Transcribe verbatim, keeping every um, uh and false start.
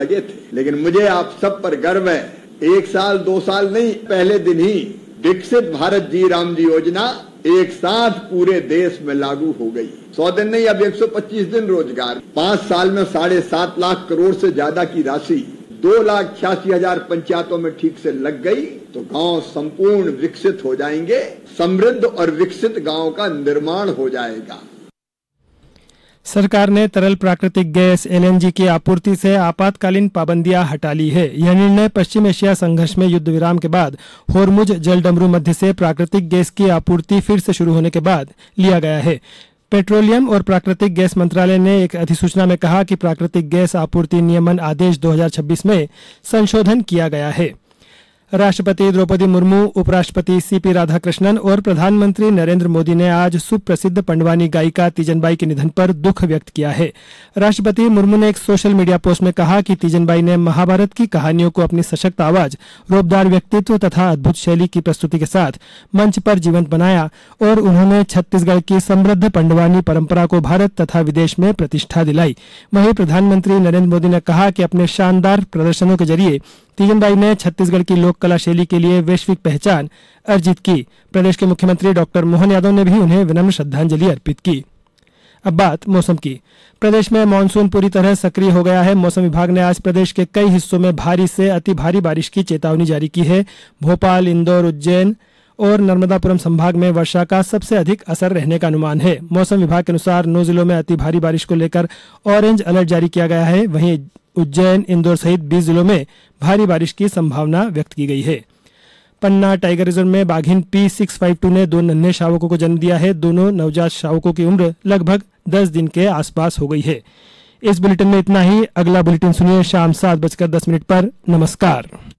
लगे थे, लेकिन मुझे आप सब पर गर्व है। एक साल दो साल नहीं, पहले दिन ही विकसित भारत जी राम जी योजना एक साथ पूरे देश में लागू हो गई। सौ दिन नहीं, अब एक सौ पच्चीस दिन रोजगार। पांच साल में साढ़े सात लाख करोड़ से ज्यादा की राशि दो लाख छियासी हजार पंचायतों में ठीक से लग गई, तो गांव संपूर्ण विकसित हो जाएंगे। समृद्ध और विकसित गांव का निर्माण हो जाएगा। सरकार ने तरल प्राकृतिक गैस एल एन जी की आपूर्ति से आपातकालीन पाबंदियां हटा ली है। यह निर्णय पश्चिम एशिया संघर्ष में युद्ध विराम के बाद होर्मुज जलडमरू मध्य से प्राकृतिक गैस की आपूर्ति फिर से शुरू होने के बाद लिया गया है। पेट्रोलियम और प्राकृतिक गैस मंत्रालय ने एक अधिसूचना में कहा कि प्राकृतिक गैस आपूर्ति नियमन आदेश दो हज़ार छब्बीस में संशोधन किया गया है। राष्ट्रपति द्रौपदी मुर्मू, उपराष्ट्रपति सी पी राधाकृष्णन और प्रधानमंत्री नरेंद्र मोदी ने आज सुप्रसिद्ध पंडवानी गायिका तीजनबाई के निधन पर दुख व्यक्त किया है। राष्ट्रपति मुर्मू ने एक सोशल मीडिया पोस्ट में कहा कि तीजनबाई ने महाभारत की कहानियों को अपनी सशक्त आवाज, रोबदार व्यक्तित्व तथा अद्भुत शैली की प्रस्तुति के साथ मंच पर जीवंत बनाया और उन्होंने छत्तीसगढ़ की समृद्ध पंडवानी परंपरा को भारत तथा विदेश में प्रतिष्ठा दिलाई। वहीं प्रधानमंत्री नरेंद्र मोदी ने कहा कि अपने शानदार प्रदर्शनों के जरिए तीजनबाई ने छत्तीसगढ़ की लोक कला शैली के लिए वैश्विक पहचान अर्जित की। प्रदेश के मुख्यमंत्री डॉक्टर मोहन यादव ने भी उन्हें विनम्र श्रद्धांजलि अर्पित की। अब बात मौसम की। प्रदेश में मानसून पूरी तरह सक्रिय हो गया है। मौसम विभाग ने आज प्रदेश के कई हिस्सों में भारी से अति भारी बारिश की चेतावनी जारी की है। भोपाल, इंदौर, उज्जैन और नर्मदापुरम संभाग में वर्षा का सबसे अधिक असर रहने का अनुमान है। मौसम विभाग के अनुसार नौ जिलों में अति भारी बारिश को लेकर ऑरेंज अलर्ट जारी किया गया है। वहीं उज्जैन, इंदौर सहित बीस जिलों में भारी बारिश की संभावना व्यक्त की गई है। पन्ना टाइगर रिजर्व में बाघिन पी सिक्स फाइव टू ने दो नन्हे शावकों को जन्म दिया है। दोनों नवजात शावकों की उम्र लगभग दस दिन के आसपास हो गई है। इस बुलेटिन में इतना ही। अगला बुलेटिन सुनिए शाम सात बजकर दस मिनट पर। नमस्कार।